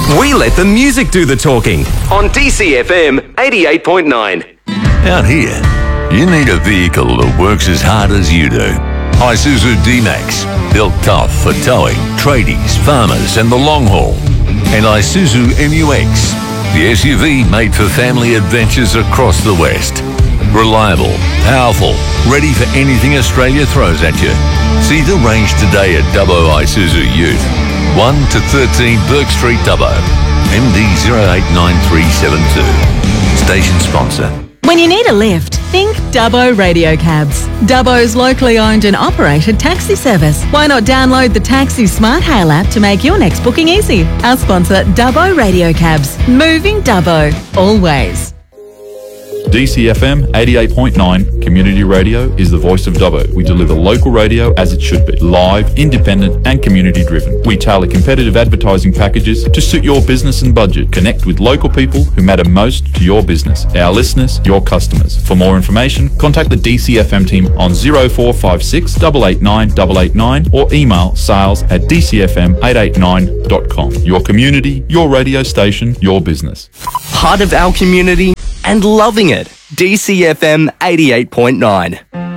We let the music do the talking on DCFM 88.9. Out here, you need a vehicle that works as hard as you do. Isuzu D-Max, built tough for towing, tradies, farmers and the long haul. And Isuzu MU-X, the SUV made for family adventures across the West. Reliable, powerful, ready for anything Australia throws at you. See the range today at Dubbo Isuzu Ute, 1 to 13 Burke Street, Dubbo, MD 089372. Station sponsor. When you need a lift, think Dubbo Radio Cabs. Dubbo's locally owned and operated taxi service. Why not download the Taxi Smart Hail app to make your next booking easy? Our sponsor, Dubbo Radio Cabs. Moving Dubbo, always. DCFM 88.9 Community Radio is the voice of Dubbo. We deliver local radio as it should be. Live, independent and community driven. We tailor competitive advertising packages to suit your business and budget. Connect with local people who matter most to your business. Our listeners, your customers. For more information, contact the DCFM team on 0456 889 889 or email sales@dcfm889.com. Your community, your radio station, your business. Part of our community and loving it. DCFM 88.9.